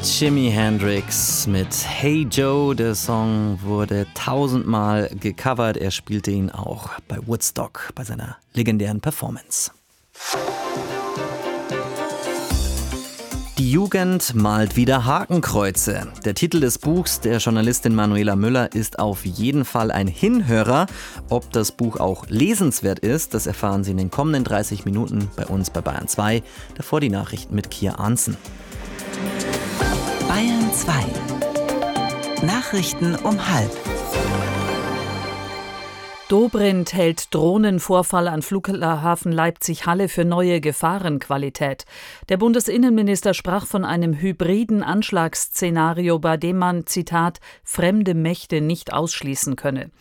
Jimi Hendrix mit Hey Joe. Der Song wurde 1000-mal gecovert. Er spielte ihn auch bei Woodstock, bei seiner legendären Performance. Die Jugend malt wieder Hakenkreuze. Der Titel des Buchs der Journalistin Manuela Müller ist auf jeden Fall ein Hinhörer. Ob das Buch auch lesenswert ist, das erfahren Sie in den kommenden 30 Minuten bei uns bei Bayern 2. Davor die Nachrichten mit Kia Arntzen. Bayern 2. Nachrichten um 12:30. Dobrindt hält Drohnenvorfall an Flughafen Leipzig-Halle für neue Gefahrenqualität. Der Bundesinnenminister sprach von einem hybriden Anschlagsszenario, bei dem man, Zitat, fremde Mächte nicht ausschließen könne.